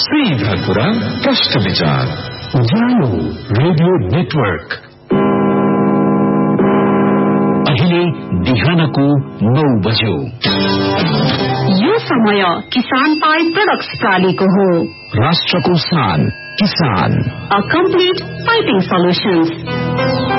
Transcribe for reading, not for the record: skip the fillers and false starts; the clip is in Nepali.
सीधा कुरा प्रश्न विचार उज्यालो रेडियो नेटवर्क। अहिले बिहानको 9 बज्यो। यो समय किसान पाइप प्रोडक्ट्स प्रालीको हो। राष्ट्रको शान किसान, अ कम्प्लिट पाइपिङ सोल्युशन्स।